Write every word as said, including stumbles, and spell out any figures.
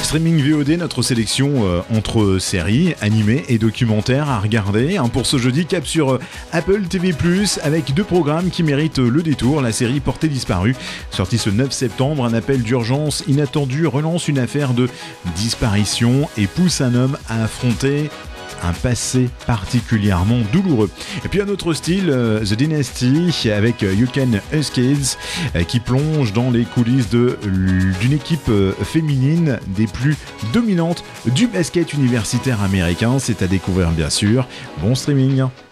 Streaming V O D, notre sélection euh, entre séries, animés et documentaires à regarder. Hein, pour ce jeudi, cap sur euh, Apple T V plus, avec deux programmes qui méritent le détour. La série Portée disparue, sortie ce neuf septembre, un appel d'urgence inattendu relance une affaire de disparition et pousse un homme à affronter un passé particulièrement douloureux. Et puis un autre style, euh, The Dynasty, avec euh, You Can Us Kids, euh, qui plonge dans les coulisses de, d'une équipe euh, féminine des plus dominantes du basket universitaire américain. C'est à découvrir bien sûr. Bon streaming.